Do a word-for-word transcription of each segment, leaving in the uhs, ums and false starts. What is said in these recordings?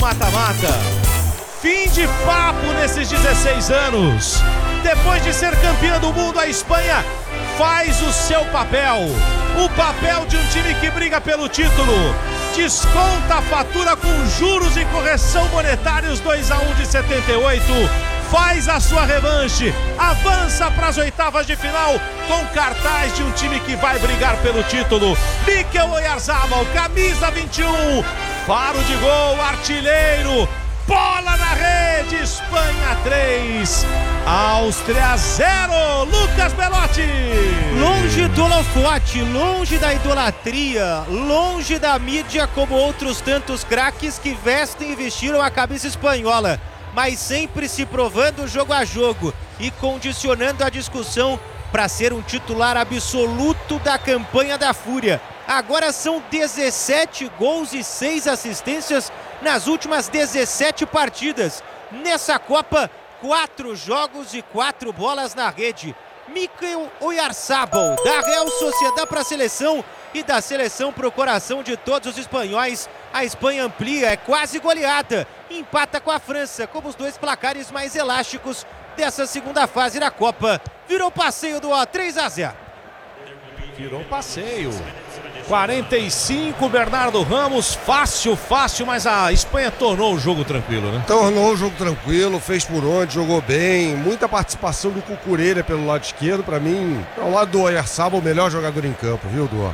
mata-mata. Fim de papo nesses dezesseis anos. Depois de ser campeã do mundo, a Espanha faz o seu papel. O papel de um time que briga pelo título. Desconta a fatura com juros e correção monetários dois a um de setenta e oito. Faz a sua revanche. Avança para as oitavas de final com cartaz de um time que vai brigar pelo título. Mikel Oyarzabal, camisa vinte e um. Faro de gol, artilheiro. Bola na rede, Espanha três, Áustria zero, Lucas Belotti. Longe do holofote, longe da idolatria, longe da mídia como outros tantos craques que vestem e vestiram a camisa espanhola, mas sempre se provando jogo a jogo e condicionando a discussão para ser um titular absoluto da campanha da Fúria. Agora são dezessete gols e seis assistências nas últimas dezessete partidas. Nessa Copa, quatro jogos e quatro bolas na rede. Mikel Oyarzabal, da Real Sociedad para a seleção e da seleção para o coração de todos os espanhóis. A Espanha amplia, é quase goleada. Empata com a França, como os dois placares mais elásticos dessa segunda fase da Copa. Virou passeio do ó, três a zero. Virou passeio. quarenta e cinco, Bernardo Ramos, fácil, fácil, mas a Espanha tornou o jogo tranquilo, né? Tornou o jogo tranquilo, fez por onde, jogou bem, muita participação do Cucurella pelo lado esquerdo, pra mim, ao lado do Oyarzabal, o melhor jogador em campo, viu, Duó?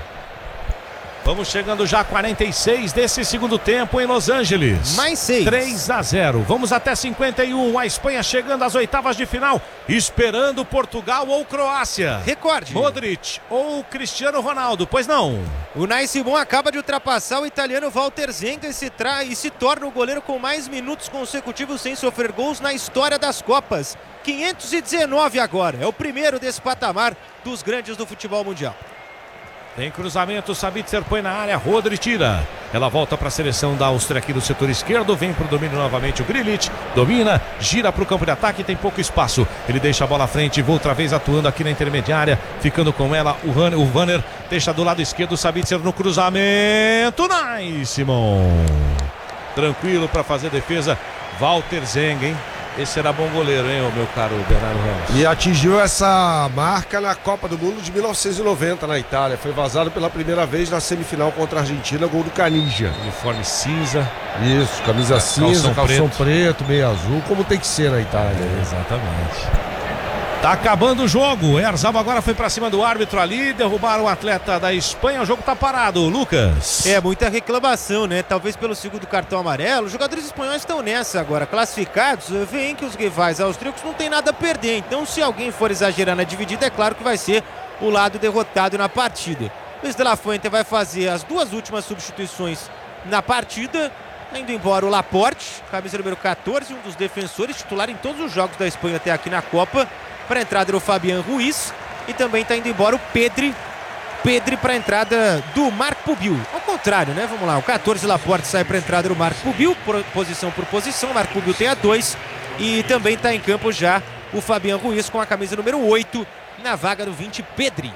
Vamos chegando já a quarenta e seis desse segundo tempo em Los Angeles. Mais seis. três a zero. Vamos até cinquenta e um. A Espanha chegando às oitavas de final, esperando Portugal ou Croácia. Recorde. Modric ou Cristiano Ronaldo, pois não. O Unai Simon acaba de ultrapassar o italiano Walter Zenga e se, tra... e se torna o goleiro com mais minutos consecutivos sem sofrer gols na história das Copas. quinhentos e dezenove agora. É o primeiro desse patamar dos grandes do futebol mundial. Tem cruzamento, Sabitzer põe na área, Rodri tira. Ela volta para a seleção da Áustria aqui do setor esquerdo, vem para o domínio novamente o Grilic, domina, gira para o campo de ataque, tem pouco espaço. Ele deixa a bola à frente, outra vez atuando aqui na intermediária, ficando com ela o Vanner, o Vanner deixa do lado esquerdo o Sabitzer no cruzamento, Unai Simon. Tranquilo para fazer defesa, Walter Zenga, hein? Esse era bom goleiro, hein, o meu caro Bernardo Ramos. E atingiu essa marca na Copa do Mundo de mil novecentos e noventa na Itália. Foi vazado pela primeira vez na semifinal contra a Argentina, gol do Canija. Uniforme cinza. Isso, camisa calção cinza, calção preto. preto, meio azul, como tem que ser na Itália. É, exatamente. Tá acabando o jogo. Oyarzabal agora foi pra cima do árbitro ali, derrubaram o atleta da Espanha. O jogo tá parado, Lucas. É, muita reclamação, né? Talvez pelo segundo cartão amarelo. Os jogadores espanhóis estão nessa agora. Classificados, veem que os rivais austríacos não tem nada a perder. Então, se alguém for exagerar na dividida, é claro que vai ser o lado derrotado na partida. Luis de la Fuente vai fazer as duas últimas substituições na partida. Indo embora o Laporte, camisa número quatorze, um dos defensores, titular em todos os jogos da Espanha até aqui na Copa. Para a entrada do Fabián Ruiz e também está indo embora o Pedri. Pedri para a entrada do Marc Pubil. Ao contrário, né? Vamos lá, o quatorze Laporte sai para a entrada do Marc Pubil, por, posição por posição. O Marc Pubil tem a dois e também está em campo já o Fabián Ruiz com a camisa número oito na vaga do vinte, Pedri.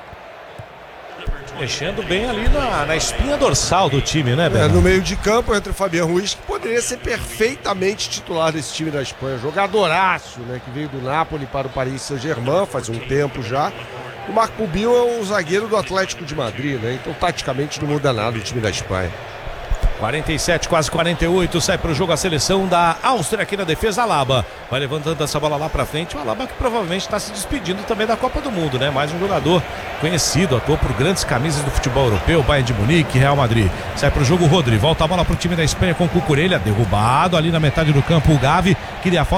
Mexendo bem ali na, na espinha dorsal do time, né, Bernardo? É, no meio de campo entre o Fabián Ruiz, que poderia ser perfeitamente titular desse time da Espanha. Jogadoraço, né? Que veio do Napoli para o Paris Saint-Germain faz um tempo já. O Marc Pubil é um zagueiro do Atlético de Madrid, né? Então, taticamente, não muda nada o time da Espanha. quarenta e sete, quase quarenta e oito, sai para o jogo a seleção da Áustria aqui na defesa, Alaba. Vai levantando essa bola lá para frente, o Alaba que provavelmente está se despedindo também da Copa do Mundo, né? Mais um jogador conhecido, atuou por grandes camisas do futebol europeu, Bayern de Munique, Real Madrid. Sai para o jogo Rodri, volta a bola para o time da Espanha com o Cucurella, derrubado ali na metade do campo o Gavi, queria a falta.